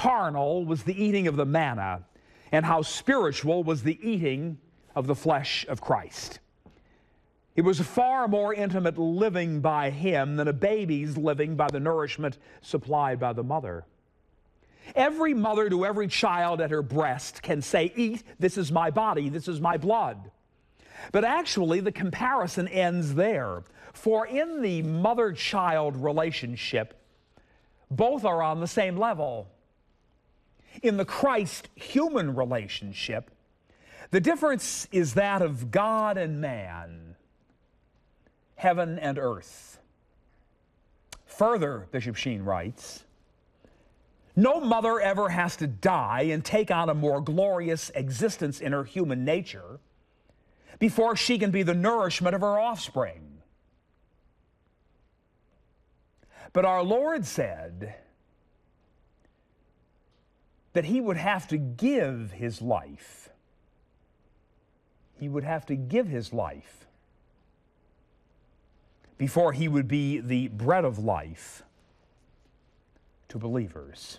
carnal was the eating of the manna, and how spiritual was the eating of the flesh of Christ. It was a far more intimate living by him than a baby's living by the nourishment supplied by the mother. Every mother to every child at her breast can say, "Eat, this is my body, this is my blood." But actually, the comparison ends there. For in the mother-child relationship, both are on the same level. In the Christ-human relationship, the difference is that of God and man, heaven and earth. Further, Bishop Sheen writes, no mother ever has to die and take on a more glorious existence in her human nature before she can be the nourishment of her offspring. But our Lord said that he would have to give his life. He would have to give his life before he would be the bread of life to believers.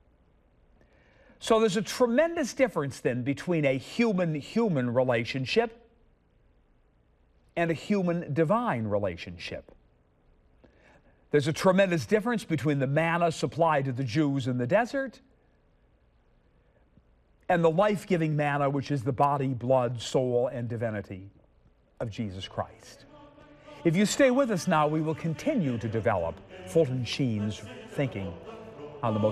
So there's a tremendous difference then between a human-human relationship and a human-divine relationship. There's a tremendous difference between the manna supplied to the Jews in the desert and the life-giving manna, which is the body, blood, soul, and divinity of Jesus Christ. If you stay with us now, we will continue to develop Fulton Sheen's thinking on the most